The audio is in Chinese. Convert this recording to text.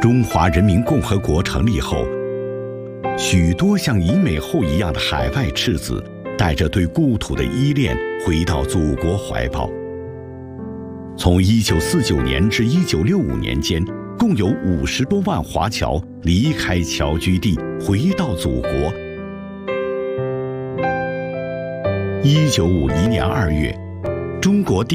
中华人民共和国成立后，许多像尹美后一样的海外赤子，带着对故土的依恋回到祖国怀抱。从1949年至1965年间，共有50多万华侨离开侨居地，回到祖国。1951年2月，中国